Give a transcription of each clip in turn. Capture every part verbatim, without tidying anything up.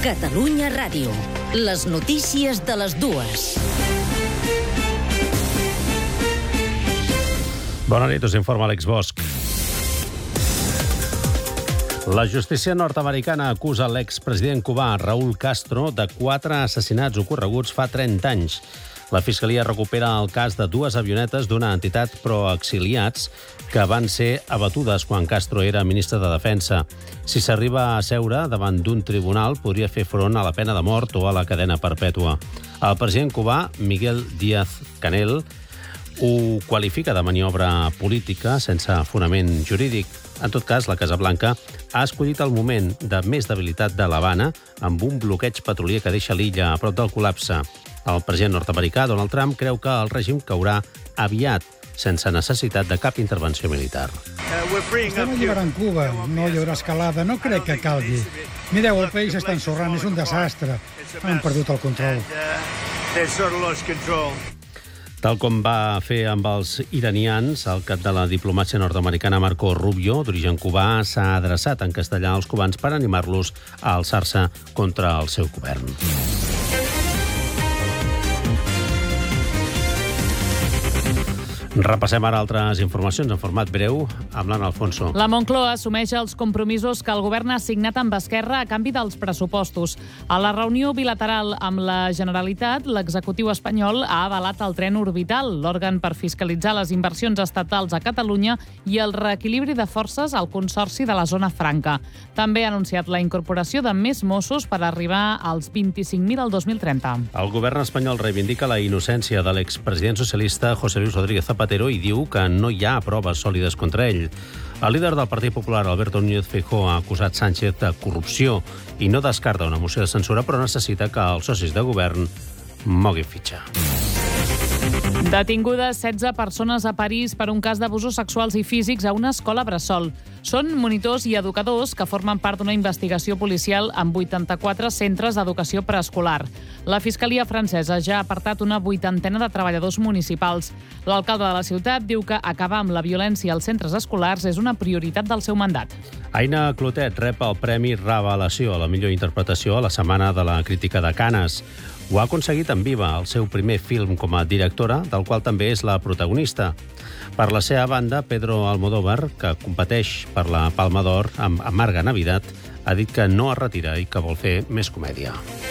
Catalunya Ràdio. Les notícies de les dues. Bona nit, us informa Àlex Bosch. La justícia nord-americana acusa l'expresident cubà Raúl Castro de quatre assassinats ocorreguts fa trenta anys. La Fiscalia recupera el cas de dues avionetes d'una entitat pro-exiliats que van ser abatudes quan Castro era ministre de Defensa. Si s'arriba a seure davant d'un tribunal, podria fer front a la pena de mort o a la cadena perpètua. El president cubà, Miguel Díaz-Canel, ho qualifica de maniobra política sense fonament jurídic. En tot cas, la Casa Blanca ha escollit el moment de més debilitat de l'Havana amb un bloqueig petrolier que deixa l'illa a prop del col·lapse. El president nord-americà, Donald Trump, creu que el règim caurà aviat, sense necessitat de cap intervenció militar. Estem alliberant Cuba, no hi haurà escalada, no crec que calgui. Mireu, el país està ensorrant, és un desastre. Han perdut el control. Tal com va fer amb els iranians, el cap de la diplomàcia nord-americana Marco Rubio, d'origen cubà, s'ha adreçat en castellà als cubans per animar-los a alçar-se contra el seu govern. Repassem ara altres informacions en format breu amb l'Anna Alfonso. La Moncloa assumeix els compromisos que el govern ha signat amb Esquerra a canvi dels pressupostos. A la reunió bilateral amb la Generalitat, l'executiu espanyol ha avalat el tren orbital, l'òrgan per fiscalitzar les inversions estatals a Catalunya i el reequilibri de forces al Consorci de la Zona Franca. També ha anunciat la incorporació de més Mossos per arribar als vint-i-cinc mil al dos mil trenta. El govern espanyol reivindica la innocència de l'expresident socialista José Luis Rodríguez Zapatero i diu que no hi ha proves sòlides contra ell. El líder del Partit Popular, Alberto Núñez Feijóo, ha acusat Sánchez de corrupció i no descarta una moció de censura, però necessita que els socis de govern moguin fitxa. Detingudes setze persones a París per un cas d'abusos sexuals i físics a una escola bressol. Són monitors i educadors que formen part d'una investigació policial amb vuitanta-quatre centres d'educació preescolar. La Fiscalia francesa ja ha apartat una vuitantena de treballadors municipals. L'alcalde de la ciutat diu que acabar amb la violència als centres escolars és una prioritat del seu mandat. Aina Clotet rep el Premi Revelació a la millor interpretació a la Setmana de la Crítica de Canes. Ho ha aconseguit en Viva, el seu primer film com a directora, del qual també és la protagonista. Per la seva banda, Pedro Almodóvar, que competeix per la Palma d'Or amb Amarga Navidad, ha dit que no es retira i que vol fer més comèdia.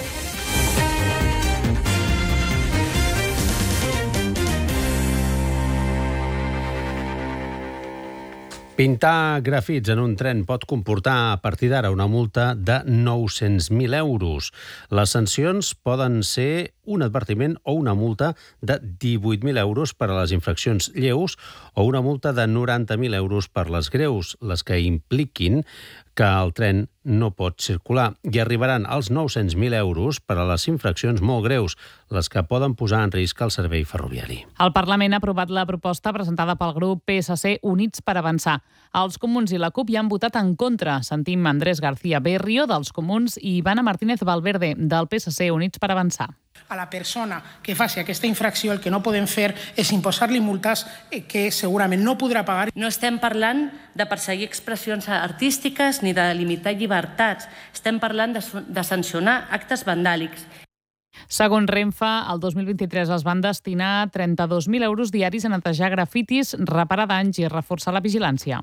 Pintar grafits en un tren pot comportar a partir d'ara una multa de nou-cents mil euros. Les sancions poden ser un advertiment o una multa de divuit mil euros per a les infraccions lleus o una multa de noranta mil euros per les greus, les que impliquin que el tren no pot circular. I arribaran als nou-cents mil euros per a les infraccions molt greus, les que poden posar en risc el servei ferroviari. El Parlament ha aprovat la proposta presentada pel grup P S C Units per Avançar. Els Comuns i la CUP hi han votat en contra. Sentim Andrés García Berrio, dels Comuns, i Ivana Martínez Valverde, del P S C Units per Avançar. A la persona que faci aquesta infracció el que no podem fer és imposar-li multes que segurament no podrà pagar. No estem parlant de perseguir expressions artístiques ni de limitar llibertats. Estem parlant de, de sancionar actes vandàlics. Segons Renfe, el dos mil vint-i-tres es van destinar trenta-dos mil euros diaris a netejar grafitis, reparar danys i reforçar la vigilància.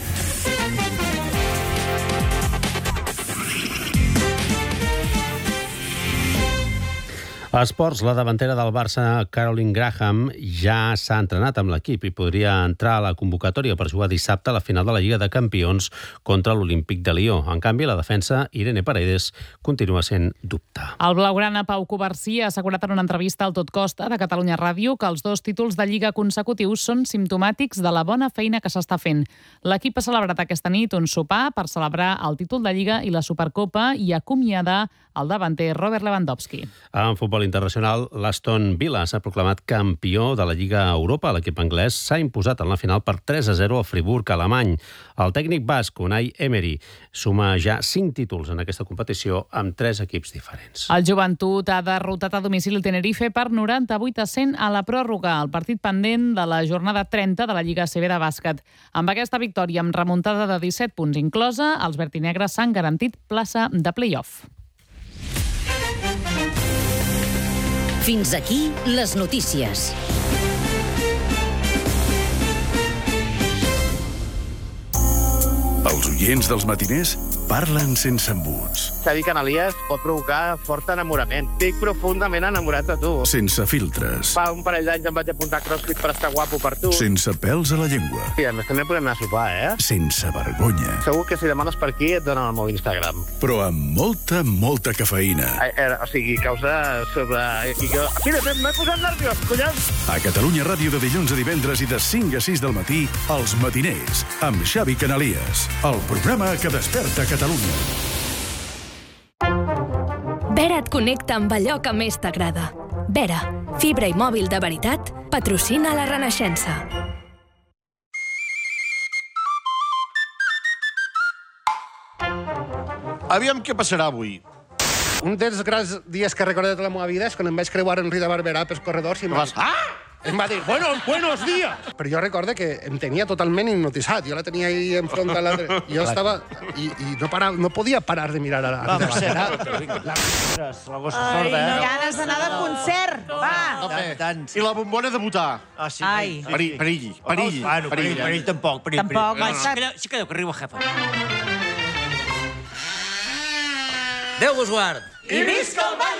A esports, la davantera del Barça, Caroline Graham, ja s'ha entrenat amb l'equip i podria entrar a la convocatòria per jugar dissabte a la final de la Lliga de Campions contra l'Olímpic de Lió. En canvi, la defensa, Irene Paredes, continua sent dubte. El blaugrana Pau Covarsí ha assegurat en una entrevista al Tot Costa de Catalunya Ràdio que els dos títols de Lliga consecutius són simptomàtics de la bona feina que s'està fent. L'equip ha celebrat aquesta nit un sopar per celebrar el títol de Lliga i la Supercopa i acomiadar el davanter Robert Lewandowski. En futbol internacional, l'Aston Villa s'ha proclamat campió de la Lliga Europa. L'equip anglès s'ha imposat en la final per tres a zero al Friburg alemany. El tècnic basc, Unai Emery, suma ja cinc títols en aquesta competició amb tres equips diferents. El Joventut ha derrotat a domicili el Tenerife per noranta-vuit a cent a la pròrroga, el partit pendent de la jornada trenta de la Lliga A C B de bàsquet. Amb aquesta victòria amb remuntada de disset punts inclosa, els vertinegres s'han garantit plaça de play-off. Fins aquí les notícies. Els oients dels matiners parlen sense embuts. Xavi Canalies pot provocar fort enamorament. Estic profundament enamorat de tu. Sense filtres. Fa un parell d'anys em vaig apuntar a CrossFit per estar guapo per tu. Sense pèls a la llengua. I a més també podem anar a sopar, eh? Sense vergonya. Segur que si demanes per aquí et donen el meu Instagram. Però amb molta, molta cafeïna. Eh, eh, o sigui, causa sobre... I jo... Mira, m'he posat nerviós, collons! A Catalunya Ràdio de dilluns a divendres i de cinc a sis del matí, Els Matiners, amb Xavi Canalies. El programa que desperta Catalunya. Vera et connecta amb allò que més t'agrada. Vera, fibra i mòbil de veritat, patrocina la Renaixença. Aviam què passarà avui. Un dels grans dies que recordo de la meva vida és quan em vaig creuar en Rita Barberà pels corredors i em va dir... Ah! Em va dir, bueno, buenos días! Però jo recordo que em tenia totalment hipnotitzat. Jo la tenia ahí enfront de l'altre. Jo estava... I, i no, para, no podia parar de mirar a la... Va, va, serà. La gossa sorda, eh? Ganes d'anar de concert, va! I la bombona de votar. Ah, sí. Ai. Perill, perill, perill. Bueno, perill, perill tampoc. Perill, Tampoc. perill. Sí, que, sí que deu que arriba, jefa. Déu vos guard. I visca el ball!